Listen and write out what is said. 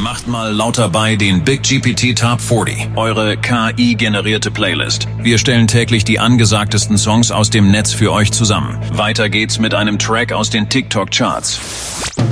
Macht mal lauter bei den Big GPT Top 40, eure KI-generierte Playlist. Wir stellen täglich die angesagtesten Songs aus dem Netz für euch zusammen. Weiter geht's mit einem Track aus den TikTok-Charts.